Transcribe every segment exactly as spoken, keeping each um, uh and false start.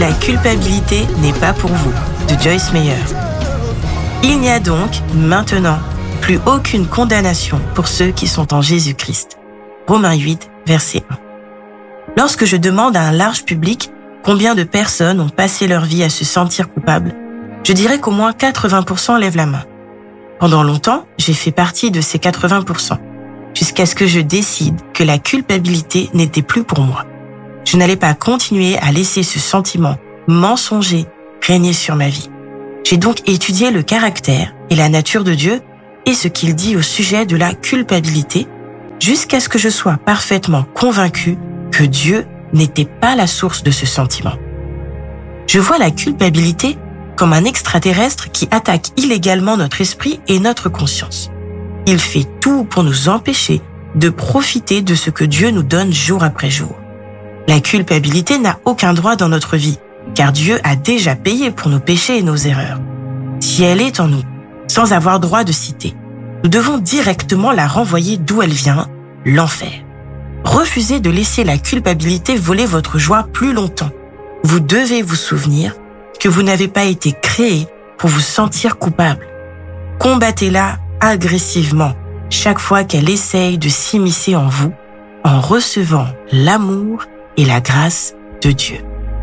La culpabilité n'est pas pour vous, de Joyce Meyer. Il n'y a donc, maintenant, plus aucune condamnation pour ceux qui sont en Jésus-Christ. Romains huit, verset un. Lorsque je demande à un large public combien de personnes ont passé leur vie à se sentir coupables, je dirais qu'au moins quatre-vingts pour cent lèvent la main. Pendant longtemps, j'ai fait partie de ces quatre-vingts pour cent, jusqu'à ce que je décide que la culpabilité n'était plus pour moi. Je n'allais pas continuer à laisser ce sentiment mensonger régner sur ma vie. J'ai donc étudié le caractère et la nature de Dieu et ce qu'il dit au sujet de la culpabilité, jusqu'à ce que je sois parfaitement convaincu que Dieu n'était pas la source de ce sentiment. Je vois la culpabilité comme un extraterrestre qui attaque illégalement notre esprit et notre conscience. Il fait tout pour nous empêcher de profiter de ce que Dieu nous donne jour après jour. La culpabilité n'a aucun droit dans notre vie, car Dieu a déjà payé pour nos péchés et nos erreurs. Si elle est en nous, sans avoir droit de citer, nous devons directement la renvoyer d'où elle vient, l'enfer. Refusez de laisser la culpabilité voler votre joie plus longtemps. Vous devez vous souvenir que vous n'avez pas été créé pour vous sentir coupable. Combattez-la agressivement chaque fois qu'elle essaye de s'immiscer en vous, en recevant l'amour et la grâce de Dieu.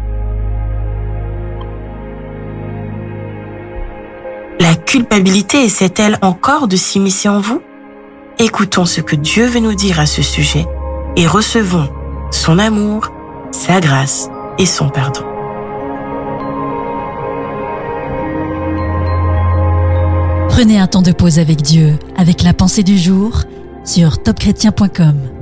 La culpabilité essaie-t-elle encore de s'immiscer en vous? Écoutons ce que Dieu veut nous dire à ce sujet et recevons son amour, sa grâce et son pardon. Prenez un temps de pause avec Dieu, avec la pensée du jour sur top chrétien point com.